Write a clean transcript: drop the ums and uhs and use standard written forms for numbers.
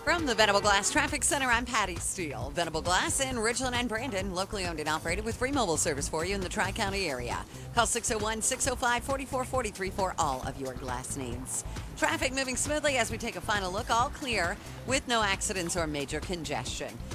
From the Venable Glass Traffic Center, I'm Patty Steele. Venable Glass in Ridgeland and Brandon, locally owned and operated with free mobile service for you in the Tri-County area. Call 601-605-4443 for all of your glass needs. Traffic moving smoothly as we take a final look, all clear with no accidents or major congestion.